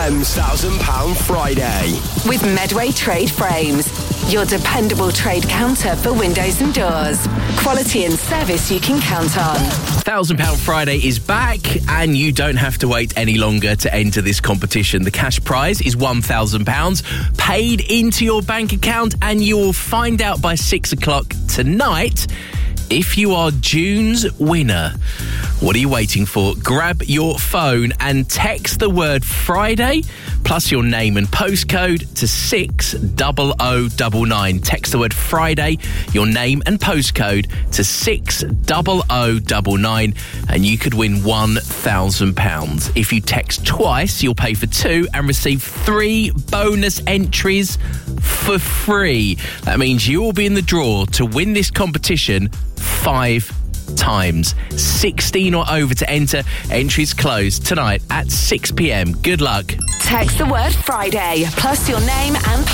£1,000 Friday. With Medway Trade Frames, your dependable trade counter for windows and doors. Quality and service you can count on. £1,000 Friday is back, and you don't have to wait any longer to enter this competition. The cash prize is £1,000 paid into your bank account, and you will find out by 6 o'clock tonight if you are June's winner. What are you waiting for? Grab your phone and text the word Friday plus your name and postcode to 60099. Text the word Friday, your name and postcode to 60099, and you could win £1,000. If you text twice, you'll pay for 2 and receive 3 bonus entries for free. That means you will be in the draw to win this competition 5 times. 16 or over to enter. Entries closed tonight at 6 p.m. Good luck. Text the word Friday plus your name and